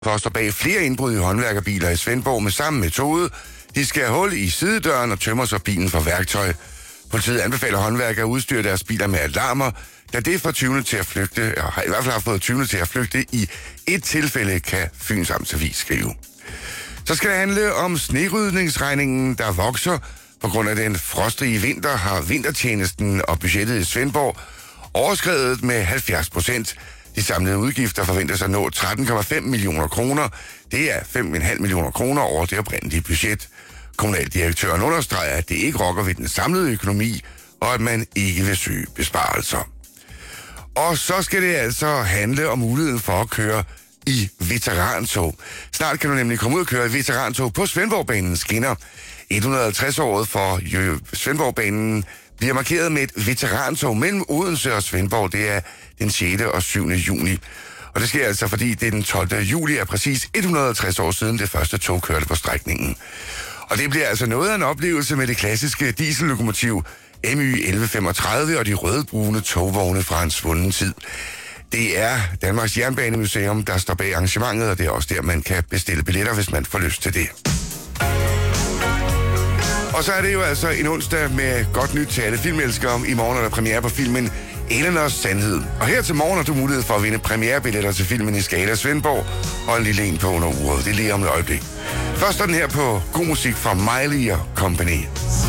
for at stå bag flere indbrud i håndværkerbiler i Svendborg med samme metode. De skal have hul i sidedøren og tømmer så bilen for værktøj. Politiet anbefaler håndværkere at udstyre deres biler med alarmer, da det får tyvene til at flygte, og har i hvert fald haft fået tyvene til at flygte i et tilfælde, kan Fyns Amtsavis skrive. Så skal det handle om snerydningsregningen, der vokser. På grund af den frostige vinter har vintertjenesten og budgettet i Svendborg overskredet med 70%. De samlede udgifter forventes at nå 13,5 millioner kroner. Det er 5,5 millioner kroner over det oprindelige budget. Kommunaldirektøren understreger, at det ikke rokker ved den samlede økonomi, og at man ikke vil søge besparelser. Og så skal det altså handle om muligheden for at køre i veterantog. Snart kan du nemlig komme ud og køre i veterantog på Svendborgbanens skinner. 150-året for Svendborgbanen bliver markeret med et veterantog mellem Odense og Svendborg. Det er den 6. og 7. juni. Og det sker altså, fordi det er den 12. juli er præcis 160 år siden det første tog kørte på strækningen. Og det bliver altså noget af en oplevelse med det klassiske diesellokomotiv MY 1135 og de rødbrune togvogne fra en svunden tid. Det er Danmarks Jernbanemuseum, der står bag arrangementet, og det er også der, man kan bestille billetter, hvis man får lyst til det. Og så er det jo altså en onsdag med godt nyt til alle filmelskere. I morgen er der premiere på filmen Elenors Sandhed. Og her til morgen har du mulighed for at vinde premierebilletter til filmen i Scala Svendborg, og en lille en på under uret. Det er lige om et øjeblik. Først er den her på god musik fra Miley & Company.